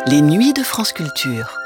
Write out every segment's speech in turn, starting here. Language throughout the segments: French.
Les nuits de France Culture.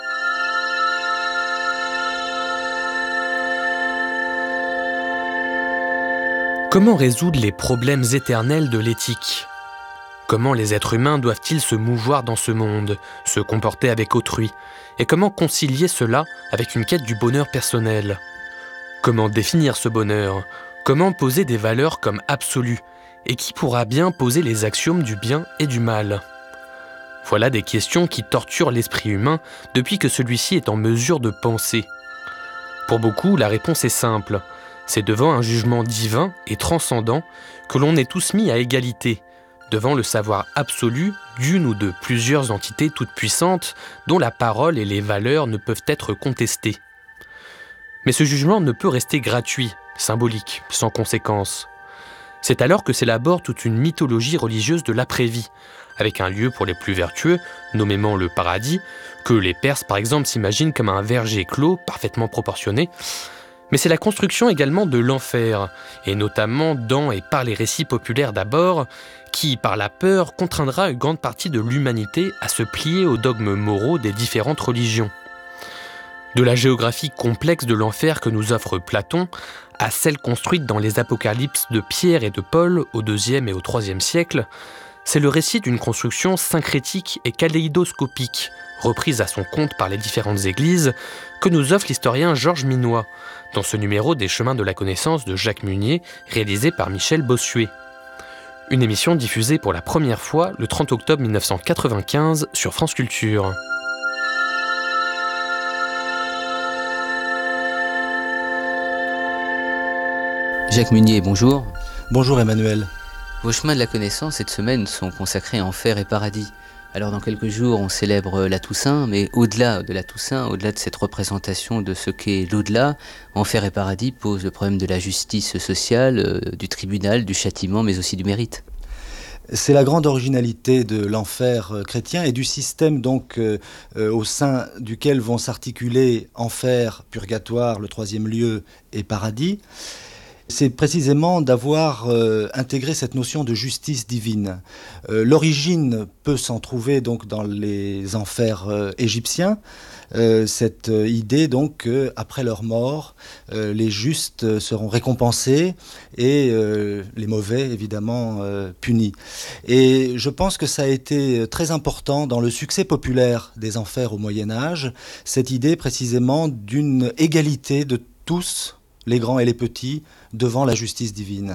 Comment résoudre les problèmes éternels de l'éthique ? Comment les êtres humains doivent-ils se mouvoir dans ce monde, se comporter avec autrui ? Et comment concilier cela avec une quête du bonheur personnel ? Comment définir ce bonheur ? Comment poser des valeurs comme absolues ? Et qui pourra bien poser les axiomes du bien et du mal ? Voilà des questions qui torturent l'esprit humain depuis que celui-ci est en mesure de penser. Pour beaucoup, la réponse est simple. C'est devant un jugement divin et transcendant que l'on est tous mis à égalité, devant le savoir absolu d'une ou de plusieurs entités toutes puissantes dont la parole et les valeurs ne peuvent être contestées. Mais ce jugement ne peut rester gratuit, symbolique, sans conséquence. C'est alors que s'élabore toute une mythologie religieuse de l'après-vie, avec un lieu pour les plus vertueux, nommément le paradis, que les Perses par exemple s'imaginent comme un verger clos, parfaitement proportionné. Mais c'est la construction également de l'enfer, et notamment dans et par les récits populaires d'abord, qui, par la peur, contraindra une grande partie de l'humanité à se plier aux dogmes moraux des différentes religions. De la géographie complexe de l'enfer que nous offre Platon, à celle construite dans les apocalypses de Pierre et de Paul au IIe et au IIIe siècle, c'est le récit d'une construction syncrétique et kaléidoscopique, reprise à son compte par les différentes églises, que nous offre l'historien Georges Minois, dans ce numéro des Chemins de la Connaissance de Jacques Munier, réalisé par Michel Bossuet. Une émission diffusée pour la première fois le 30 octobre 1995 sur France Culture. Jacques Munier, bonjour. Bonjour Emmanuel. Vos chemins de la connaissance cette semaine sont consacrés à Enfer et Paradis. Alors dans quelques jours on célèbre la Toussaint, mais au-delà de la Toussaint, au-delà de cette représentation de ce qu'est l'au-delà, Enfer et Paradis posent le problème de la justice sociale, du tribunal, du châtiment, mais aussi du mérite. C'est la grande originalité de l'enfer chrétien et du système donc au sein duquel vont s'articuler enfer, purgatoire, le troisième lieu et paradis. C'est précisément d'avoir intégré cette notion de justice divine. L'origine peut s'en trouver donc dans les enfers égyptiens, cette idée donc qu'après leur mort, les justes seront récompensés et les mauvais évidemment punis. Et je pense que ça a été très important dans le succès populaire des enfers au Moyen-Âge, cette idée précisément d'une égalité de tous, les grands et les petits, devant la justice divine.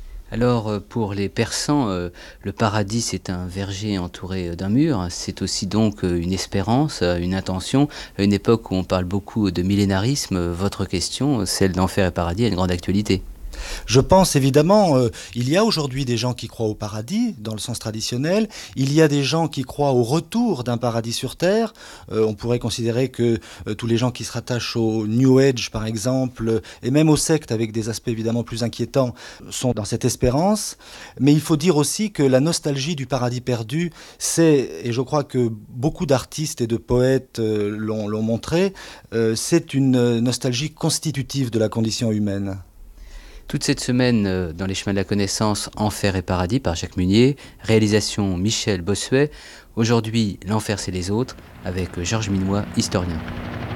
Alors pour les Persans, le paradis c'est un verger entouré d'un mur, c'est aussi donc une espérance, une intention. À une époque où on parle beaucoup de millénarisme, votre question, celle d'enfer et paradis, a une grande actualité. Je pense évidemment, il y a aujourd'hui des gens qui croient au paradis, dans le sens traditionnel. Il y a des gens qui croient au retour d'un paradis sur Terre. On pourrait considérer que tous les gens qui se rattachent au New Age, par exemple, et même aux sectes, avec des aspects évidemment plus inquiétants, sont dans cette espérance. Mais il faut dire aussi que la nostalgie du paradis perdu, c'est, et je crois que beaucoup d'artistes et de poètes l'ont montré, c'est une nostalgie constitutive de la condition humaine. Toute cette semaine, dans les chemins de la connaissance, Enfer et Paradis par Jacques Munier, réalisation Michel Bossuet. Aujourd'hui, l'enfer c'est les autres, avec Georges Minois, historien.